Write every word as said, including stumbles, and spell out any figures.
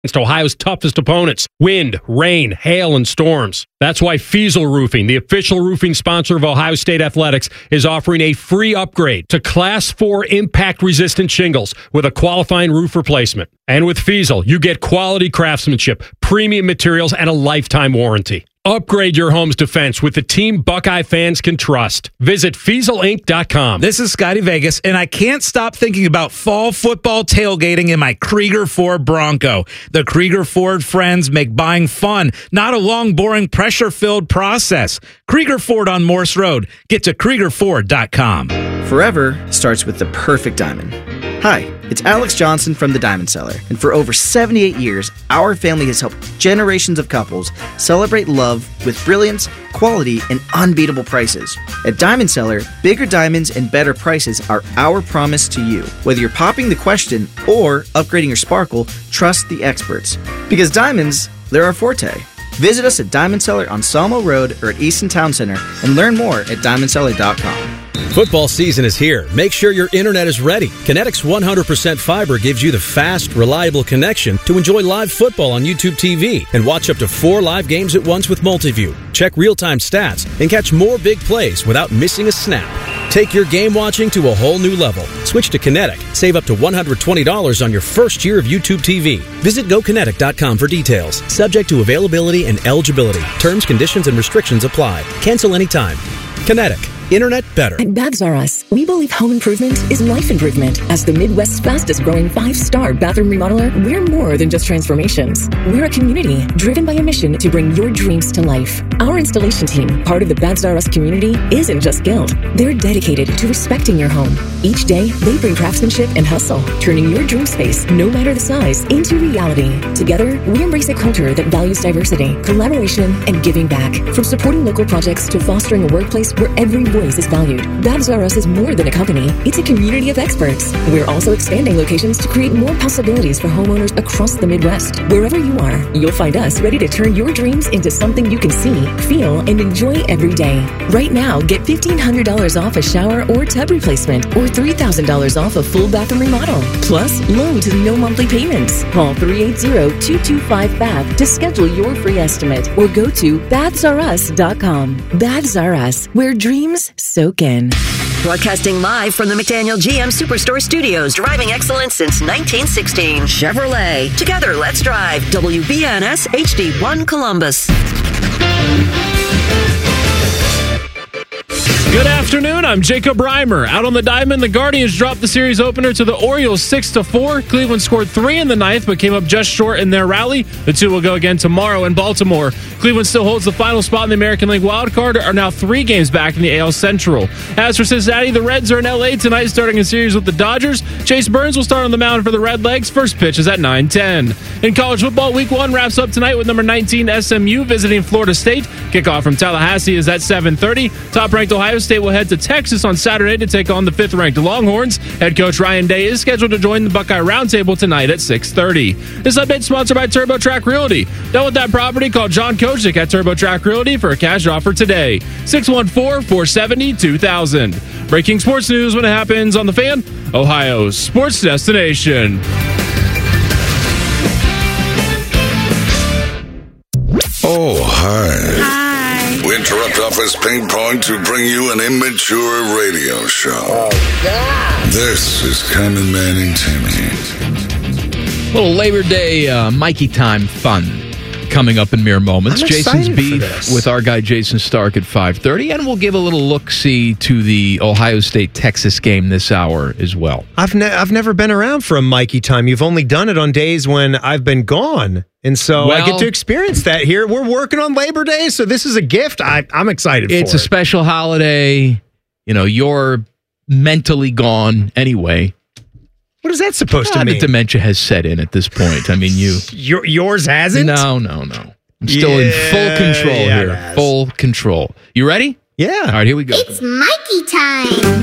against Ohio's toughest opponents. Wind, rain, hail, and storms. That's why Fiesel Roofing, the official roofing sponsor of Ohio State Athletics, is offering a free upgrade to Class four impact-resistant shingles with a qualifying roof replacement. And with Fiesel, you get quality craftsmanship, premium materials, and a lifetime warranty. Upgrade your home's defense with the team Buckeye fans can trust. Visit Fiesel Inc dot com. This is Scotty Vegas, and I can't stop thinking about fall football tailgating in my Krieger Ford Bronco. The Krieger Ford friends make buying fun, not a long, boring, pressure-filled process. Krieger Ford on Morse Road. Get to Krieger Ford dot com. Forever starts with the perfect diamond. Hi, it's Alex Johnson from the Diamond Seller, and for over seventy-eight years, our family has helped generations of couples celebrate love with brilliance, quality, and unbeatable prices. At Diamond Seller, bigger diamonds and better prices are our promise to you. Whether you're popping the question or upgrading your sparkle, trust the experts. Because diamonds, they're our forte. Visit us at Diamond Seller on Salmo Road or at Easton Town Center and learn more at diamond seller dot com. Football season is here. Make sure your internet is ready. Kinetics one hundred percent fiber gives you the fast, reliable connection to enjoy live football on YouTube T V and watch up to four live games at once with Multiview. Check real-time stats and catch more big plays without missing a snap. Take your game watching to a whole new level. Switch to Kinetic. Save up to one hundred twenty dollars on your first year of YouTube T V. Visit go kinetic dot com for details. Subject to availability and eligibility. Terms, conditions, and restrictions apply. Cancel anytime. Kinetic. Internet better. At Babs R Us, we believe home improvement is life improvement. As the Midwest's fastest growing five-star bathroom remodeler, we're more than just transformations. We're a community driven by a mission to bring your dreams to life. Our installation team, part of the Babs R Us community, isn't just skilled. They're dedicated to respecting your home. Each day, they bring craftsmanship and hustle, turning your dream space, no matter the size, into reality. Together, we embrace a culture that values diversity, collaboration, and giving back. From supporting local projects to fostering a workplace where every voice is valued. Babs R Us is more than a company. It's a community of experts. We're also expanding locations to create more possibilities for homeowners across the Midwest. Wherever you are, you'll find us ready to turn your dreams into something you can see, feel, and enjoy every day. Right now, get fifteen hundred dollars off a shower or tub replacement or three thousand dollars off a full bathroom remodel. Plus, loan to no monthly payments. Call three eight zero, two two five, B A B to schedule your free estimate or go to babs r us dot com. Babs R Us, where dreams soak in. Broadcasting live from the McDaniel G M Superstore Studios, driving excellence since nineteen sixteen. Chevrolet. Together, let's drive. W B N S H D one Columbus. Good afternoon, I'm Jacob Reimer. Out on the diamond, the Guardians dropped the series opener to the Orioles six to four. Cleveland scored three in the ninth, but came up just short in their rally. The two will go again tomorrow in Baltimore. Cleveland still holds the final spot in the American League wildcard, are now three games back in the A L Central. As for Cincinnati, the Reds are in L A tonight, starting a series with the Dodgers. Chase Burns will start on the mound for the Redlegs. First pitch is at nine ten. In college football, week one wraps up tonight with number nineteen S M U visiting Florida State. Kickoff from Tallahassee is at seven thirty. Top-ranked Ohio State will head to Texas on Saturday to take on the fifth-ranked Longhorns. Head coach Ryan Day is scheduled to join the Buckeye Roundtable tonight at six thirty. This update sponsored by TurboTrack Realty. Done with that property? Call John Kozik at TurboTrack Realty for a cash offer today. six one four, four seven zero, two thousand. Breaking sports news when it happens on The Fan, Ohio's sports destination. Oh, hi. Hi. We interrupt office ping pong to bring you an immature radio show. Oh, God. This is Common Man and Timmy. Little Labor Day uh, Mikey time fun coming up in mere moments. I'm Jason's excited beef for this. with our guy Jason Stark at five thirty, and we'll give a little look-see to the Ohio State-Texas game this hour as well. I've, ne- I've never been around for a Mikey time. You've only done it on days when I've been gone. And so Well, I get to experience that here. We're working on Labor Day, so this is a gift. I, I'm excited for it. It's a special holiday. You know, you're mentally gone anyway. What is that supposed Ah, to the mean? dementia has set in at this point. I mean, you... Your, yours hasn't? No, no, no. I'm still in full Yeah, control yeah, it here. has. Full control. You ready? Yeah. All right, here we go. It's Mikey time.